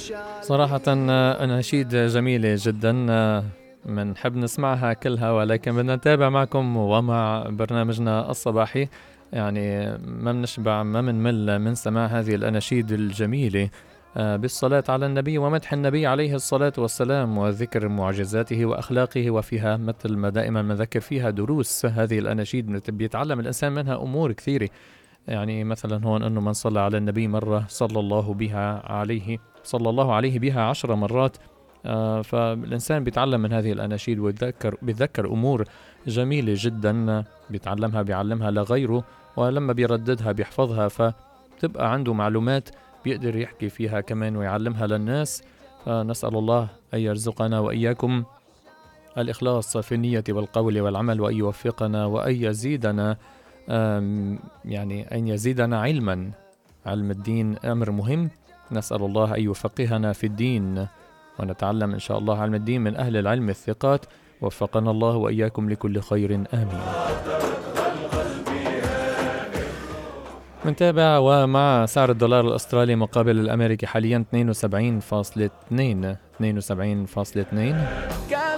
صراحة أناشيد جميلة جدا، منحب نسمعها كلها، ولكن بدنا نتابع معكم ومع برنامجنا الصباحي. يعني ما منشبع ما منمل من سماع هذه الأناشيد الجميلة بالصلاة على النبي ومدح النبي عليه الصلاة والسلام وذكر معجزاته وأخلاقه، وفيها مثل ما دائما نذكر فيها دروس. هذه الأناشيد بيتعلم الإنسان منها أمور كثيرة. يعني مثلا هون أنه من صلى على النبي مرة صلى الله عليه بها 10 مرات. فالإنسان بيتعلم من هذه الأناشيد بيتذكر أمور جميلة جدا، بيعلمها لغيره، ولما بيرددها بيحفظها، فتبقى عنده معلومات بيقدر يحكي فيها كمان ويعلمها للناس. فنسأل الله أن يرزقنا وإياكم الإخلاص في النية والقول والعمل، وأن يوفقنا وأن يزيدنا يعني أن يزيدنا علما. علم الدين أمر مهم، نسأل الله أن يفقهنا في الدين ونتعلم إن شاء الله علم الدين من أهل العلم الثقات. وفقنا الله وإياكم لكل خير، آمين. منتابع ومع سعر الدولار الأسترالي مقابل الأمريكي حاليا 72.2.